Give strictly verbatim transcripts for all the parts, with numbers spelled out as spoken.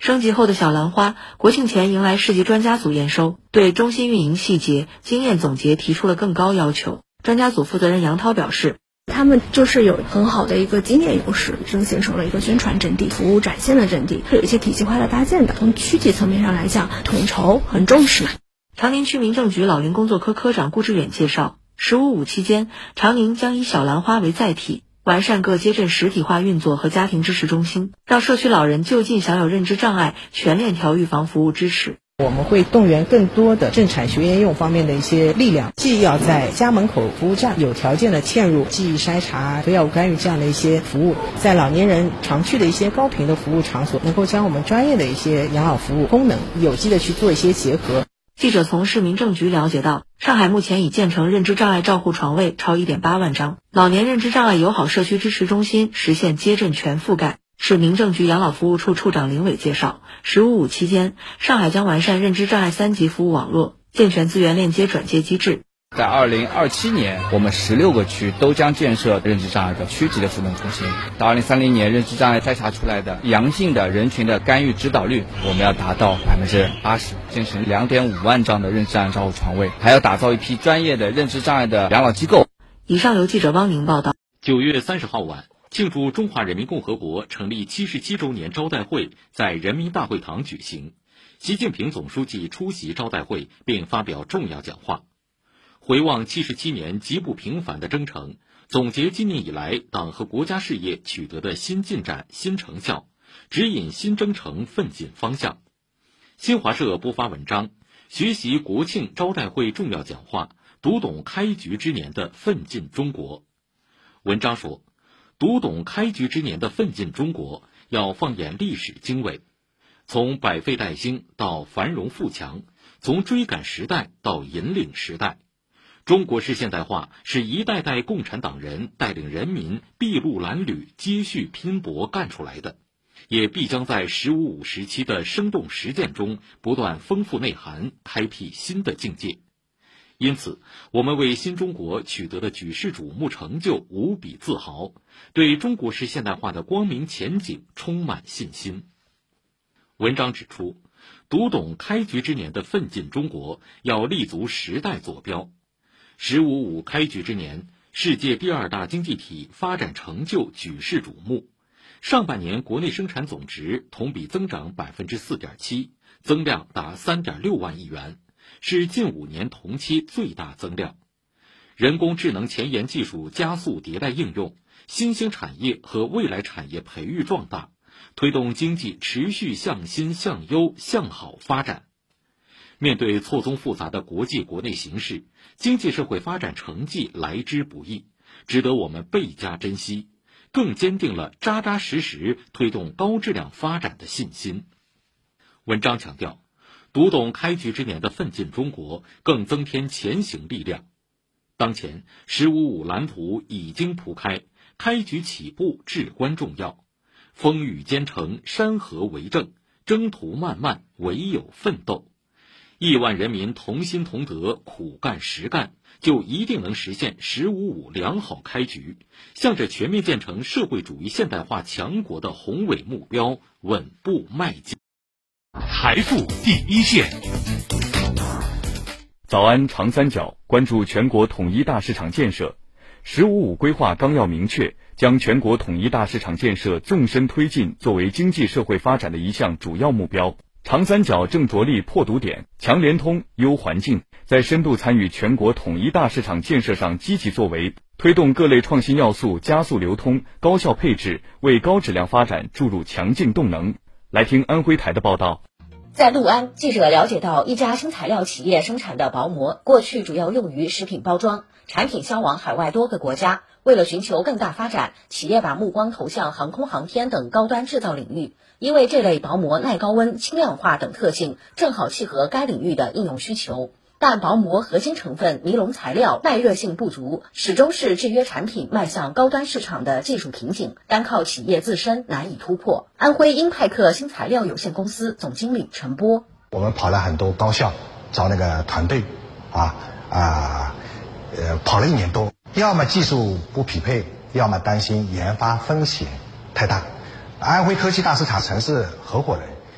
升级后的小兰花，国庆前迎来市级专家组验收，对中心运营细节、经验总结提出了更高要求。专家组负责人杨涛表示， 他们就是有很好的一个经验优势，正形成了一个宣传阵地、服务展现的阵地，是有一些体系化的搭建的。从区级层面上来讲，统筹很重视。 长宁区民政局老龄工作科科长顾志远介绍，十五五期间，长宁将以小兰花为载体，完善各街镇实体化运作和家庭支持中心，让社区老人就近享有认知障碍全链条预防服务支持。 我们会动员更多的政产学研用方面的一些力量，既要在家门口服务站有条件的嵌入记忆筛查、非药物干预这样的一些服务，在老年人常去的一些高频的服务场所，能够将我们专业的一些养老服务功能有机的去做一些结合。 记者从市民政局了解到，上海目前已建成认知障碍照护床位超 一点八万张，老年认知障碍友好社区支持中心实现街镇全覆盖。市民政局养老服务处处长林伟介绍，十五五期间，上海将完善认知障碍三级服务网络，健全资源链接转接机制。 在二零二七年，我们十六个区都将建设认知障碍的区级的服务中心。到二零三零年，认知障碍筛查出来的阳性的人群的干预指导率，我们要达到百分之八十，建成两点五万张的认知障碍照护床位，还要打造一批专业的认知障碍的养老机构。 以上由记者汪宁报道。 九月三十号晚，庆祝中华人民共和国成立七十七周年招待会在人民大会堂举行，习近平总书记出席招待会并发表重要讲话。回望七十七年极不平凡的征程，总结今年以来党和国家事业取得的新进展、新成效，指引新征程奋进方向。新华社播发文章，学习国庆招待会重要讲话，读懂开局之年的奋进中国。文章说，读懂开局之年的奋进中国，要放眼历史经纬，从百废待兴到繁荣富强，从追赶时代到引领时代。中国式现代化是一代代共产党人带领人民筚路蓝缕、接续拼搏干出来的，也必将在十五五时期的生动实践中不断丰富内涵，开辟新的境界。因此，我们为新中国取得的举世瞩目成就无比自豪，对中国式现代化的光明前景充满信心。文章指出，读懂开局之年的奋进中国，要立足时代坐标。十五五开局之年，世界第二大经济体发展成就举世瞩目。上半年国内生产总值同比增长 百分之四点七， 增量达 三点六万亿元，是近五年同期最大增量。人工智能前沿技术加速迭代应用，新兴产业和未来产业培育壮大，推动经济持续向新向优向好发展。面对错综复杂的国际国内形势，经济社会发展成绩来之不易，值得我们倍加珍惜，更坚定了扎扎实实推动高质量发展的信心。文章强调，读懂开局之年的奋进中国，更增添前行力量。当前十五五蓝图已经铺开，开局起步至关重要。风雨兼程，山河为证，征途漫漫，唯有奋斗。亿万人民同心同德，苦干实干，就一定能实现十五五良好开局，向着全面建成社会主义现代化强国的宏伟目标稳步迈进。 财富第一线，早安长三角，关注全国统一大市场建设。十五五规划纲要明确，将全国统一大市场建设纵深推进作为经济社会发展的一项主要目标。长三角正着力破堵点、强联通、优环境，在深度参与全国统一大市场建设上积极作为，推动各类创新要素加速流通、高效配置，为高质量发展注入强劲动能。来听安徽台的报道。 在六安，记者了解到，一家新材料企业生产的薄膜，过去主要用于食品包装，产品销往海外多个国家。为了寻求更大发展，企业把目光投向航空航天等高端制造领域，因为这类薄膜耐高温、轻量化等特性，正好契合该领域的应用需求。但薄膜核心成分尼龙材料耐热性不足，始终是制约产品迈向高端市场的技术瓶颈，单靠企业自身难以突破。安徽英派克新材料有限公司总经理陈波： 我们跑了很多高校，找那个团队，啊啊，呃，跑了一年多，要么技术不匹配，要么担心研发风险太大。安徽科技大市场城市合伙人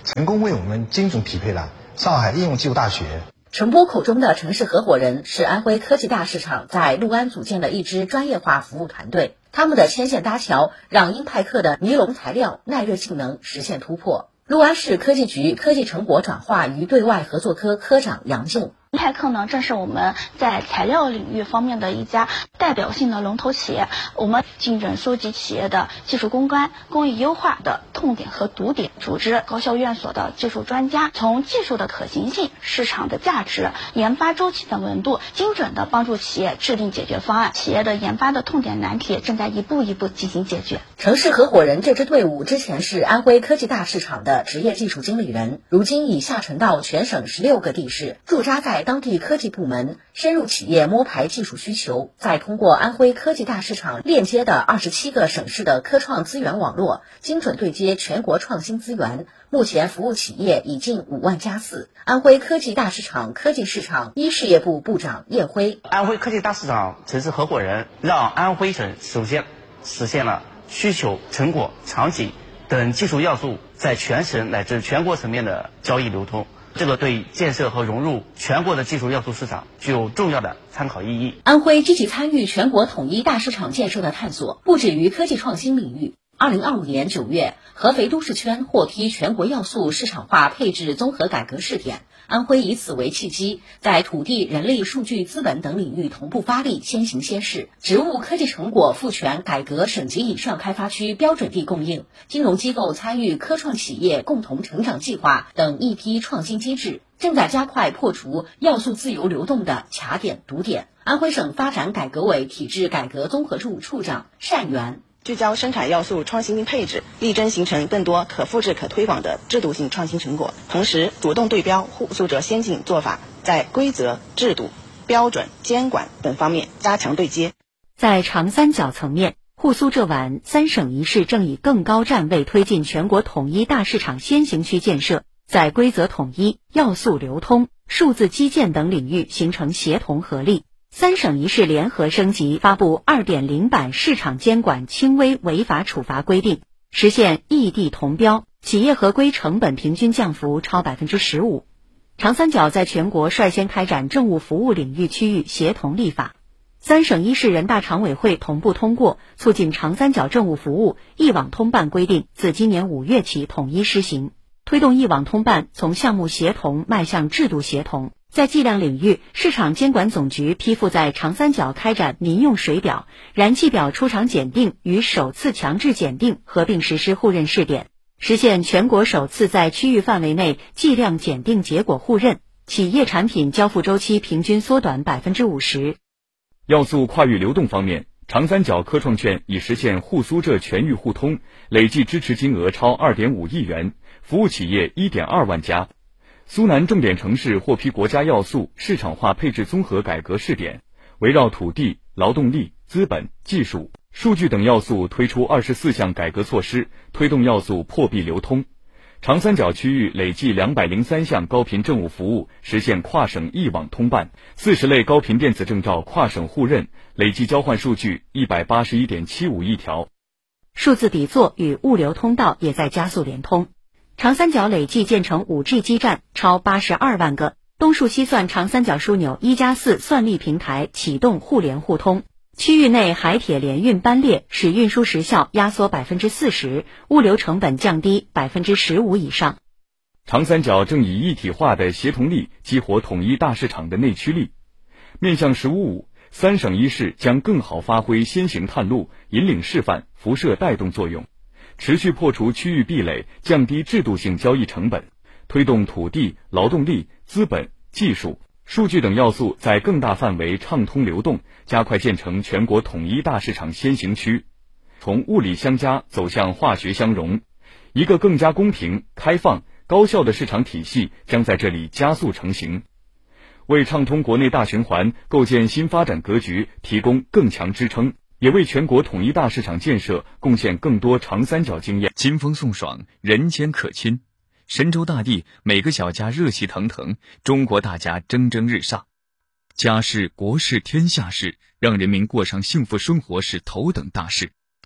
成功为我们精准匹配了上海应用技术大学。 陈波口中的城市合伙人是安徽科技大市场在六安组建的一支专业化服务团队，他们的牵线搭桥让英派克的尼龙材料耐热性能实现突破。六安市科技局科技成果转化与对外合作科科长杨静。 英派克呢，正是我们在材料领域方面的一家代表性的龙头企业。我们精准收集企业的技术攻关、工艺优化的痛点和毒点，组织高校院所的技术专家，从技术的可行性、市场的价值、研发周期的稳度，精准的帮助企业制定解决方案。企业的研发的痛点难题正在一步一步进行解决。 城市合伙人这支队伍之前是安徽科技大市场的职业技术经理人，如今已下沉到全省十六个地市，驻扎在当地科技部门，深入企业摸排技术需求，再通过安徽科技大市场链接的二十七个省市的科创资源网络，精准对接全国创新资源。目前服务企业已近五万家次。安徽科技大市场科技市场一事业部部长叶辉： 安徽科技大市场城市合伙人让安徽省首先实现了需求、成果、场景等技术要素在全省乃至全国层面的交易流通。这个对建设和融入全国的技术要素市场具有重要的参考意义。 安徽积极参与全国统一大市场建设的探索，不止于科技创新领域。二零二五年九月，合肥都市圈获批全国要素市场化配置综合改革试点，安徽以此为契机，在土地、人力、数据、资本等领域同步发力，先行先试。职务科技成果赋权改革省级以上开发区标准地供应，金融机构参与科创企业共同成长计划等一批创新机制，正在加快破除要素自由流动的卡点堵点。安徽省发展改革委体制改革综合处处长单元： 聚焦生产要素创新配置，力争形成更多可复制可推广的制度性创新成果，同时主动对标互诉者先进做法，在规则、制度、标准、监管等方面加强对接。 在长三角层面，沪苏浙皖三省一市正以更高站位推进全国统一大市场先行区建设，在规则统一、要素流通、数字基建等领域形成协同合力。三省一市联合升级发布 二点零 版市场监管轻微违法处罚规定，实现异地同标，企业合规成本平均降幅超 百分之十五。 长三角在全国率先开展政务服务领域区域协同立法。三省一市人大常委会同步通过促进长三角政务服务一网通办规定，自今年五月起统一施行，推动一网通办从项目协同迈向制度协同。在计量领域，市场监管总局批复在长三角开展民用水表、燃气表出厂检定与首次强制检定合并实施互认试点，实现全国首次在区域范围内计量检定结果互认，企业产品交付周期平均缩短 百分之五十。 要素跨域流动方面，长三角科创券已实现沪苏浙全域互通，累计支持金额超 二点五亿元，服务企业 一点二万家。苏南重点城市获批国家要素市场化配置综合改革试点，围绕土地、劳动力、资本、技术、数据等要素推出二十四项改革措施，推动要素破壁流通。长三角区域累计两百零三项高频政务服务实现跨省一网通办，四十类高频电子证照跨省互认，累计交换数据 一百八十一点七五亿条。 数字底座与物流通道也在加速联通。长三角累计建成 五 G 基站超八十二万个，东数西算长三角枢纽一加四算力平台启动互联互通，区域内海铁联运班列使运输时效压缩 百分之四十， 物流成本降低 百分之十五 以上。 长三角正以一体化的协同力激活统一大市场的内驱力。面向十五五，三省一市将更好发挥先行探路、引领示范、辐射带动作用，持续破除区域壁垒，降低制度性交易成本，推动土地、劳动力、资本、技术、数据等要素在更大范围畅通流动，加快建成全国统一大市场先行区，从物理相加走向化学相融，一个更加公平、开放、高效的市场体系将在这里加速成型，为畅通国内大循环构建新发展格局提供更强支撑，也为全国统一大市场建设贡献更多长三角经验。 清风送爽，人间可亲。神州大地，每个小家热气腾腾，中国大家蒸蒸日上。家事、国事、天下事，让人民过上幸福生活是头等大事。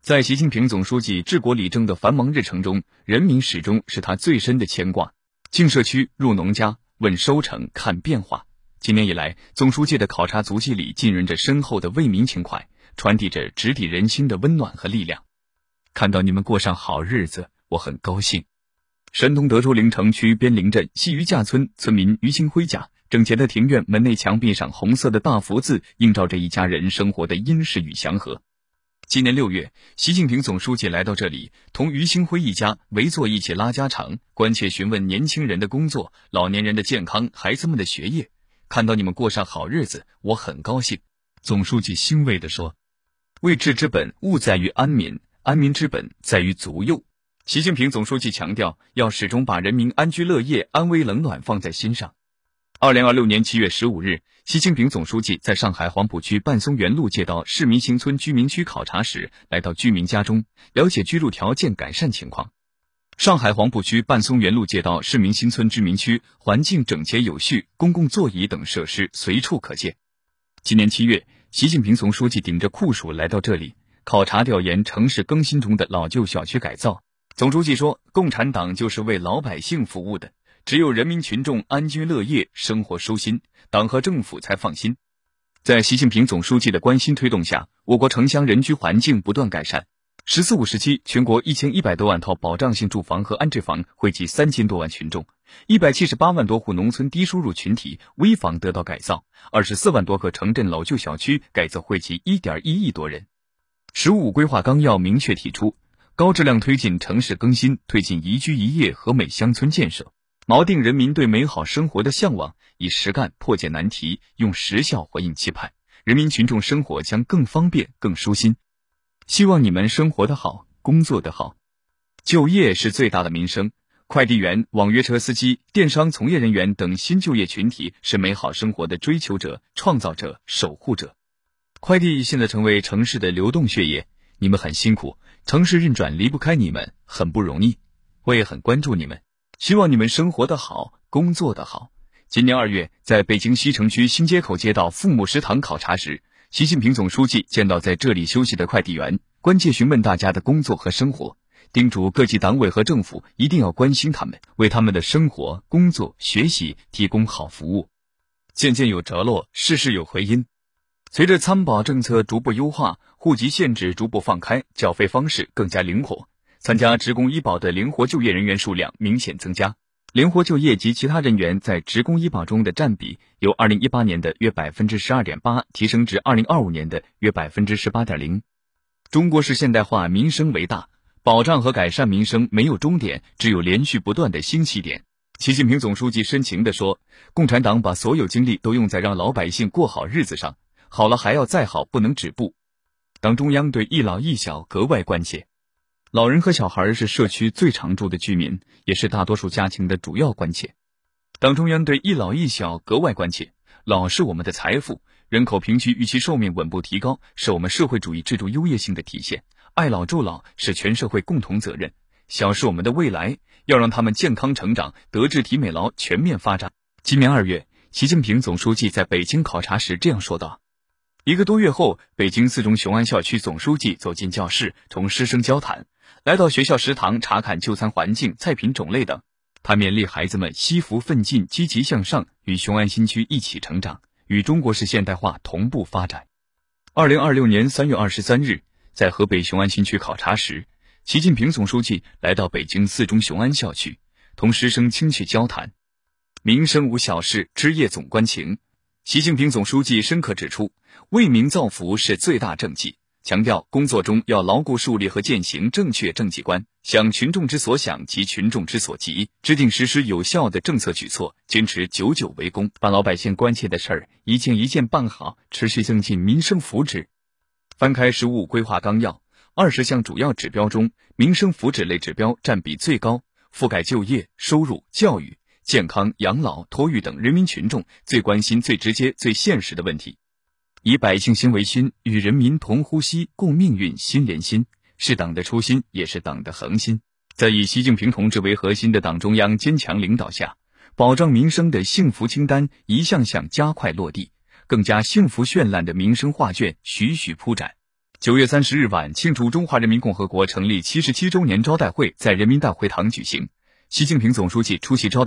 在习近平总书记治国理政的繁忙日程中，人民始终是他最深的牵挂。进社区、入农家，问收成、看变化。今年以来，总书记的考察足迹里浸润着深厚的为民情怀，传递着直抵人心的温暖和力量。看到你们过上好日子，我很高兴。山东德州临城区边陵镇西余架村村民于新辉家，整洁的庭院门内墙壁上红色的大福字，映照着一家人生活的殷实与祥和。今年六月，习近平总书记来到这里，同于新辉一家围坐一起拉家常，关切询问年轻人的工作、老年人的健康、孩子们的学业。看到你们过上好日子，我很高兴。总书记欣慰地说：“为治之本，务在于安民；安民之本，在于足幼。”习近平总书记强调，要始终把人民安居乐业、安危冷暖放在心上。二零二六年七月十五日，习近平总书记在上海黄浦区半松园路街道市民新村居民区考察时，来到居民家中，了解居住条件改善情况。上海黄浦区半松园路街道市民新村居民区环境整洁有序，公共座椅等设施随处可见。今年七月，习近平总书记顶着酷暑来到这里，考察调研城市更新中的老旧小区改造。总书记说，共产党就是为老百姓服务的，只有人民群众安居乐业、生活舒心，党和政府才放心。在习近平总书记的关心推动下，我国城乡人居环境不断改善。十四五时期，全国一千一百多万套保障性住房和安置房惠及三千多万群众，一百七十八万多户农村低收入群体危房得到改造，二十四万多个城镇老旧小区改造惠及一点一亿多人。十五规划纲要明确提出，高质量推进城市更新，推进宜居宜业和美乡村建设，锚定人民对美好生活的向往，以实干破解难题，用实效回应期盼，人民群众生活将更方便、更舒心。希望你们生活得好，工作得好。就业是最大的民生，快递员、网约车司机、电商从业人员等新就业群体是美好生活的追求者、创造者、守护者。快递现在成为城市的流动血液，你们很辛苦，城市运转离不开你们，很不容易。我也很关注你们，希望你们生活得好，工作得好。今年二月，在北京西城区新街口街道父母食堂考察时，习近平总书记见到在这里休息的快递员，关切询问大家的工作和生活，叮嘱各级党委和政府一定要关心他们，为他们的生活、工作、学习提供好服务。渐渐有着落，事事有回音。随着参保政策逐步优化，户籍限制逐步放开，缴费方式更加灵活，参加职工医保的灵活就业人员数量明显增加。灵活就业及其他人员在职工医保中的占比由二零一八年的约 百分之十二点八 提升至二零二五年的约 百分之十八点零。中国式现代化民生为大，保障和改善民生没有终点，只有连续不断的新起点。习近平总书记深情地说，共产党把所有精力都用在让老百姓过好日子上，好了还要再好，不能止步。党中央对一老一小格外关切。老人和小孩是社区最常住的居民，也是大多数家庭的主要关切。党中央对一老一小格外关切，老是我们的财富，人口平均预期寿命稳步提高，是我们社会主义制度优越性的体现。爱老助老是全社会共同责任，小是我们的未来，要让他们健康成长，德智体美劳全面发展。今年二月，习近平总书记在北京考察时这样说道。一个多月后，北京四中雄安校区总书记走进教室，同师生交谈，来到学校食堂查看就餐环境、菜品种类等。他勉励孩子们惜福奋进、积极向上，与雄安新区一起成长，与中国式现代化同步发展。二零二六年三月二十三日，在河北雄安新区考察时，习近平总书记来到北京四中雄安校区，同师生亲切交谈。民生无小事，枝叶总关情。习近平总书记深刻指出，为民造福是最大政绩，强调工作中要牢固树立和践行正确政绩观，想群众之所想及群众之所急，制定实施有效的政策举措，坚持久久为功，把老百姓关切的事儿一件一件办好，持续增进民生福祉。翻开十五规划纲要，二十项主要指标中，民生福祉类指标占比最高，覆盖就业、收入、教育、健康、养老、托育等人民群众最关心、最直接、最现实的问题。以百姓心为心，与人民同呼吸、共命运、心连心，是党的初心，也是党的恒心。在以习近平同志为核心的党中央坚强领导下，保障民生的幸福清单一项项加快落地，更加幸福绚烂的民生画卷徐徐铺展。 九月三十日晚，庆祝中华人民共和国成立七十七周年招待会在人民大会堂举行。习近平总书记出席招待